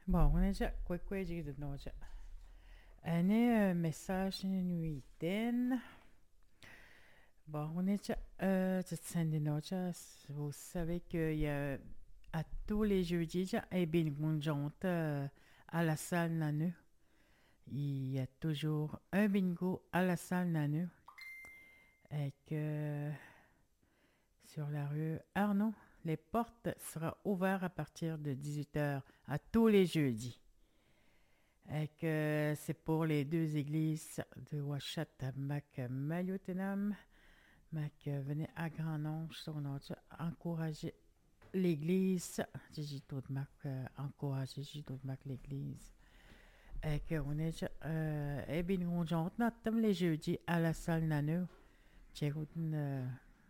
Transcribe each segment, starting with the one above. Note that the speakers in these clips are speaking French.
Bon, on est déjà quoi j'ai de nous. Un message nuitaine. Bon, on est déjà de noche. Vous savez qu'il y a à tous les jeudis, et bien conjointe à la salle Nanu. Il y a toujours un bingo à la salle Nanu. Et que sur la rue Arnaud, les portes seront ouvertes à partir de 18h à tous les jeudis. Et que c'est pour les deux églises de Ouachat à Mac Mayotenam. Mac venait à grand nom, son autre, encourager l'église. J'ai tout de Mac encourager, j'ai tout de Mac l'église. Et qu'on est, et bien, on jonte, notre les jeudis à la salle Nano. J'ai une,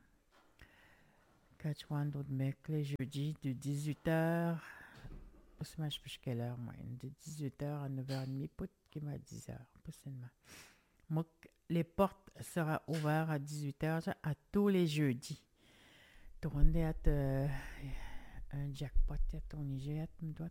Catchwan d'autres mecs les jeudis de 18h. Pas seulement je sais plus quelle heure, moi. De 18h à 9h30, pas qui m'a 10h, pas seulement. Moi, les portes seront ouvertes à 18h à tous les jeudis. Tourner à un jackpot à ton IGA, me doit.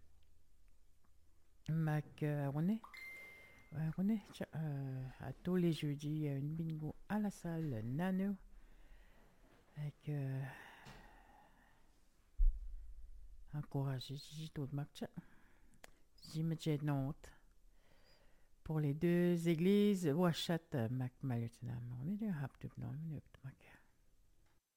Mac, on est à tous les jeudis, il y a une bingo à la salle Nano. Avec encourager Gigi tout le match. J'y me j'ai note. Pour les deux églises, Ouachat, Mac Malutinam. On est d'un hap de nom,